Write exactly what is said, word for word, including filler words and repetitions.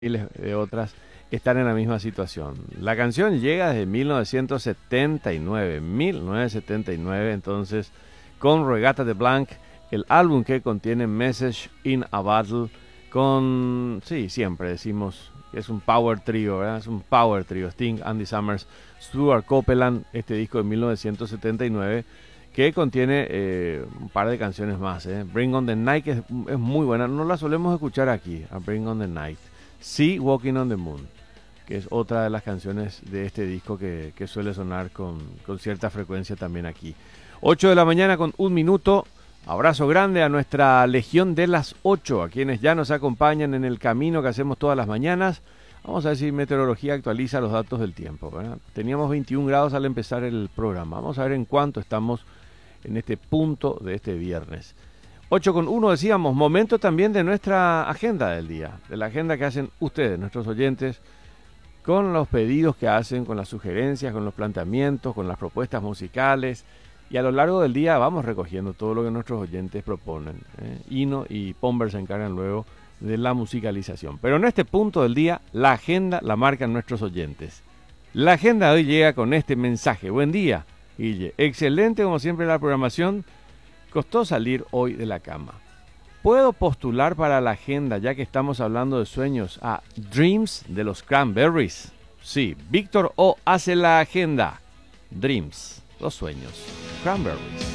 miles de otras están en la misma situación. La canción llega desde mil novecientos setenta y nueve, mil novecientos setenta y nueve, entonces, con Regatta de Blanc, el álbum que contiene Message in a Battle, con, sí, siempre decimos que es un power trio, ¿verdad? Es un power trio, Sting, Andy Summers, Stuart Copeland, este disco de mil novecientos setenta y nueve, que contiene eh, un par de canciones más, ¿eh? Bring on the Night, que es, es muy buena, no la solemos escuchar aquí, a Bring on the Night. Sí, Walking on the Moon, que es otra de las canciones de este disco que, que suele sonar con, con cierta frecuencia también aquí. ocho de la mañana con un minuto. Abrazo grande a nuestra Legión de las ocho, a quienes ya nos acompañan en el camino que hacemos todas las mañanas. Vamos a ver si Meteorología actualiza los datos del tiempo, ¿verdad? Teníamos veintiún grados al empezar el programa. Vamos a ver en cuánto estamos en este punto de este viernes. ocho con uno decíamos, momento también de nuestra agenda del día, de la agenda que hacen ustedes, nuestros oyentes, con los pedidos que hacen, con las sugerencias, con los planteamientos, con las propuestas musicales. Y a lo largo del día vamos recogiendo todo lo que nuestros oyentes proponen. ¿eh? Ino y Pomber se encargan luego de la musicalización. Pero en este punto del día, la agenda la marcan nuestros oyentes. La agenda de hoy llega con este mensaje. Buen día, Guille. Excelente como siempre la programación. Costó salir hoy de la cama. ¿Puedo postular para la agenda, ya que estamos hablando de sueños, a Dreams de los Cranberries? Sí, Víctor O hace la agenda. Dreams, los sueños. Cranberries.